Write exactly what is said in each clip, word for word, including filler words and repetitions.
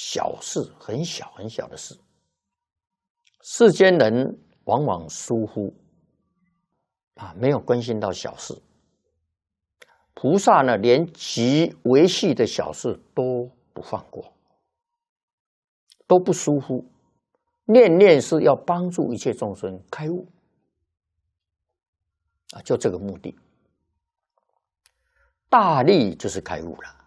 小事，很小很小的事。世间人往往疏忽啊，没有关心到小事。菩萨呢，连极微细的小事都不放过，都不疏忽，念念是要帮助一切众生开悟啊，就这个目的。大利就是开悟了。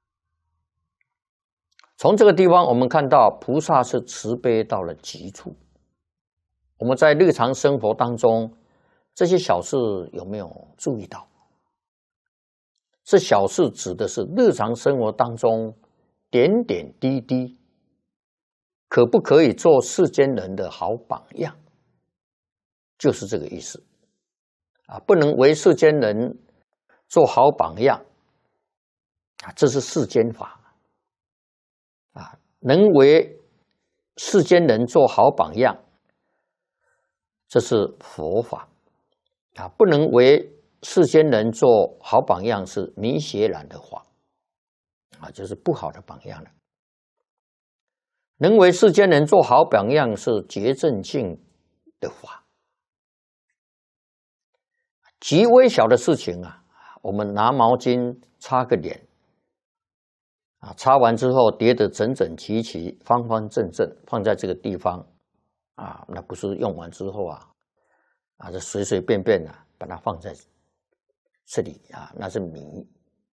从这个地方，我们看到菩萨是慈悲到了极处。我们在日常生活当中，这些小事有没有注意到？这小事指的是日常生活当中点点滴滴，可不可以做世间人的好榜样？就是这个意思啊！不能为世间人做好榜样啊，这是世间法啊。能为世间人做好榜样，这是佛法啊。不能为世间人做好榜样，是弥邪染的法啊，就是不好的榜样了。能为世间人做好榜样，是觉正境的法。极微小的事情啊，我们拿毛巾擦个脸啊，擦完之后叠得整整齐齐、方方正正，放在这个地方啊，那不是用完之后啊，啊，这随随便便啊，把它放在这里啊，那是迷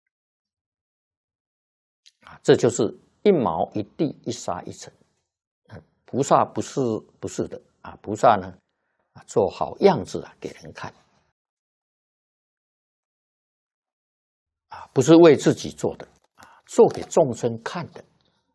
啊，这就是一毛一地、一沙一尘。菩萨不是不是的啊，菩萨呢，啊，做好样子啊，给人看。啊，不是为自己做的啊，做给众生看的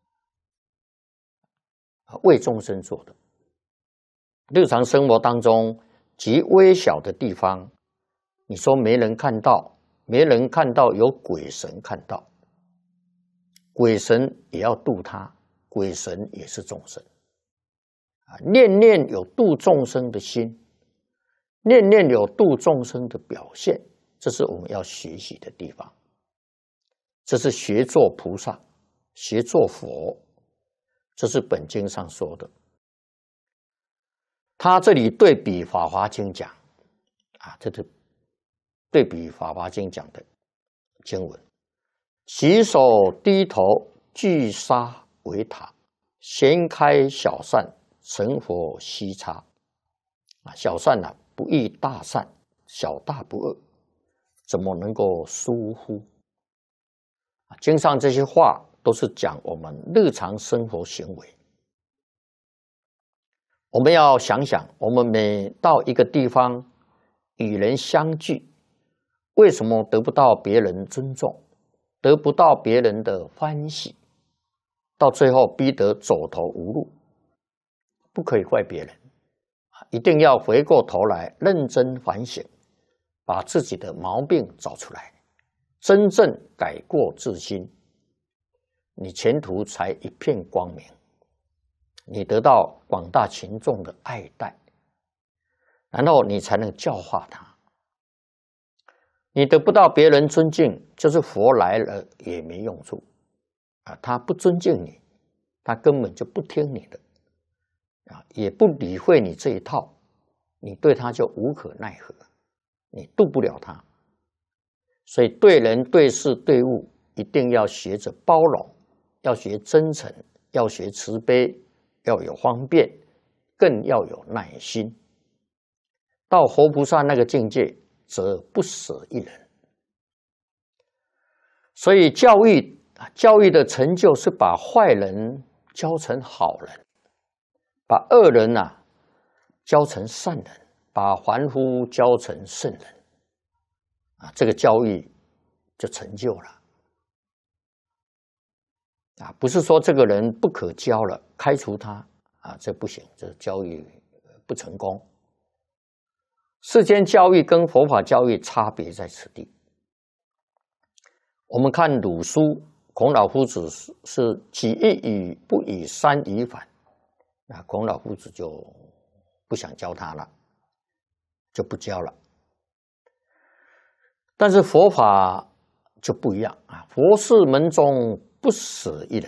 啊，为众生做的。日常生活当中极微小的地方，你说没人看到，没人看到，有鬼神看到，鬼神也要度他，鬼神也是众生啊，念念有度众生的心，念念有度众生的表现，这是我们要学习的地方。这是学做菩萨，学做佛，这是本经上说的。他这里对比《法华经》讲啊，这是对比《法华经》讲的经文：洗手低头，聚沙为塔，闲开小善，成佛悉差。啊，小善啊，不异大善，小大不恶，怎么能够疏忽？经上这些话都是讲我们日常生活行为。我们要想想，我们每到一个地方与人相聚，为什么得不到别人尊重，得不到别人的欢喜，到最后逼得走投无路？不可以怪别人，一定要回过头来认真反省，把自己的毛病找出来，真正改过自新，你前途才一片光明，你得到广大群众的爱戴，然后你才能教化他。你得不到别人尊敬，就是佛来了也没用处啊！他不尊敬你，他根本就不听你的啊，也不理会你这一套，你对他就无可奈何，你渡不了他。所以对人对事对物一定要学着包容，要学真诚，要学慈悲，要有方便，更要有耐心。到活菩萨那个境界，则不舍一人。所以教育教育的成就是把坏人教成好人，把恶人啊教成善人，把凡夫教成圣人。啊，这个教育就成就了啊！不是说这个人不可教了，开除他啊，这不行，这教育不成功。世间教育跟佛法教育差别在此地。我们看鲁书，孔老夫子是几一语不以三语反，那孔老夫子就不想教他了，就不教了。但是佛法就不一样啊，佛事门中不舍一人。